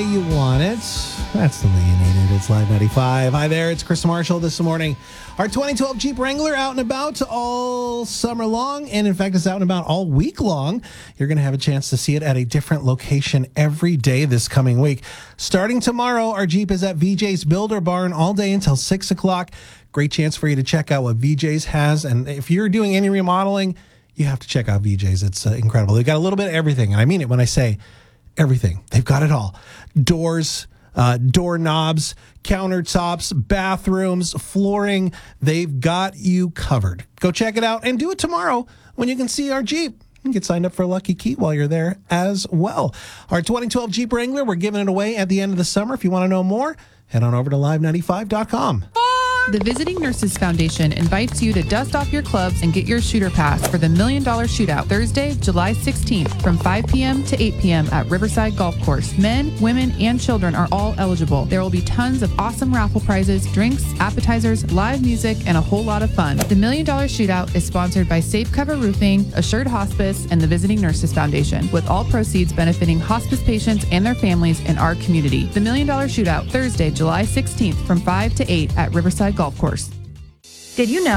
you want it. That's the way you need it. It's Live 95. Hi there, it's Chris Marshall this morning. Our 2012 Jeep Wrangler out and about all summer long, and in fact, it's out and about all week long. You're going to have a chance to see it at a different location every day this coming week. Starting tomorrow, our Jeep is at VJ's Builder Barn all day until 6 o'clock. Great chance for you to check out what VJ's has, and if you're doing any remodeling, you have to check out VJ's. It's incredible. They've got a little bit of everything, and I mean it when I say everything. They've got it all. Doors, doorknobs, countertops, bathrooms, flooring. They've got you covered. Go check it out and do it tomorrow when you can see our Jeep. And get signed up for a lucky key while you're there as well. Our 2012 Jeep Wrangler, we're giving it away at the end of the summer. If you want to know more, head on over to live95.com. The Visiting Nurses Foundation invites you to dust off your clubs and get your shooter pass for the $1 Million Shootout Thursday, July 16th from 5 p.m. to 8 p.m. at Riverside Golf Course. Men, women, and children are all eligible. There will be tons of awesome raffle prizes, drinks, appetizers, live music, and a whole lot of fun. The $1 Million Shootout is sponsored by Safe Cover Roofing, Assured Hospice, and the Visiting Nurses Foundation, with all proceeds benefiting hospice patients and their families in our community. The $1 Million Shootout Thursday, July 16th from 5 to 8 at Riverside Golf Course. Did you know